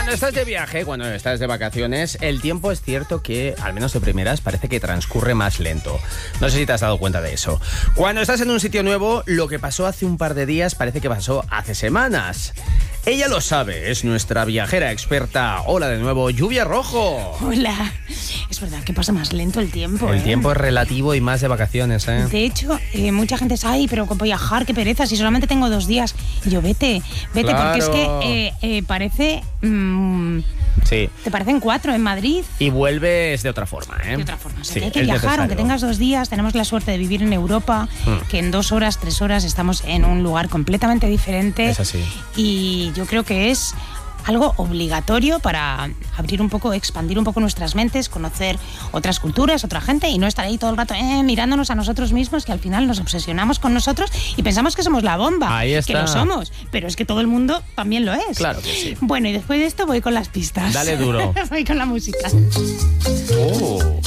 Cuando estás de viaje, cuando estás de vacaciones, el tiempo es cierto que, al menos de primeras, parece que transcurre más lento. No sé si te has dado cuenta de eso. Cuando estás en un sitio nuevo, lo que pasó hace un par de días parece que pasó hace semanas. Ella lo sabe, es nuestra viajera experta. Hola de nuevo, Lluvia Rojo. Hola. Es verdad que pasa más lento el tiempo. El tiempo es relativo y más de vacaciones, ¿eh? De hecho, mucha gente dice, ay, pero con viajar, qué pereza, si solamente tengo 2 días. Y yo, vete, Claro. porque es que parece... Sí. Te parecen 4 en Madrid. Y vuelves de otra forma, ¿eh? De otra forma, o sea, Sí, que hay que es viajar, necesario. aunque tengas 2 días. Tenemos la suerte de vivir en Europa, que en 2 horas, 3 horas estamos en un lugar completamente diferente. Es así. Y yo creo que es algo obligatorio para abrir un poco, expandir un poco nuestras mentes, conocer otras culturas, otra gente y no estar ahí todo el rato mirándonos a nosotros mismos, que al final nos obsesionamos con nosotros y pensamos que somos la bomba. Ahí está. Que lo somos, pero es que todo el mundo también lo es. Claro que sí. Bueno, y después de esto voy con las pistas. Dale duro. Voy con la música. Oh.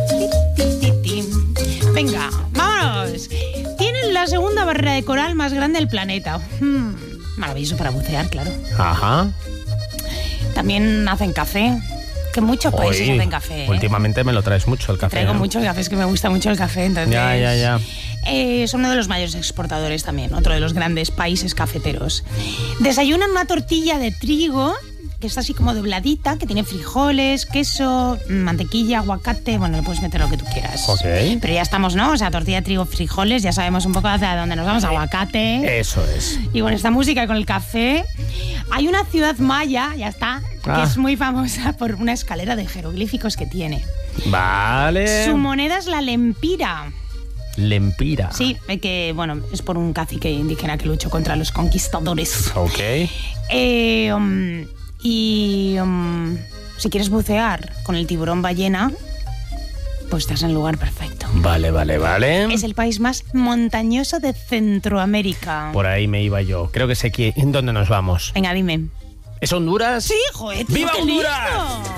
Venga, vámonos. Tienen la segunda barrera de coral más grande del planeta. Maravilloso para bucear, claro. Ajá. También hacen café, que muchos países hacen café. Últimamente me lo traes mucho el café. Traigo ¿eh? muchos cafés, que me gusta mucho el café, entonces... Ya. Son uno de los mayores exportadores también, otro de los grandes países cafeteros. Desayunan una tortilla de trigo, que está así como dobladita, que tiene frijoles, queso, mantequilla, aguacate... Bueno, le puedes meter lo que tú quieras. Ok. Pero ya estamos, ¿no? O sea, tortilla de trigo, frijoles, ya sabemos un poco hacia dónde nos vamos, aguacate... Eso es. Y con esta música y con el café, hay una ciudad maya, ya está, que es muy famosa por una escalera de jeroglíficos que tiene. Vale. Su moneda es la lempira. Lempira. Sí, que bueno, es por un cacique indígena que luchó contra los conquistadores. Ok. Si quieres bucear con el tiburón ballena, pues estás en el lugar perfecto. Vale. Es el país más montañoso de Centroamérica. Por ahí me iba yo. Creo que sé en dónde nos vamos. Venga, dime. ¿Es Honduras? Sí, joder, tío, ¡Viva qué Honduras! listo.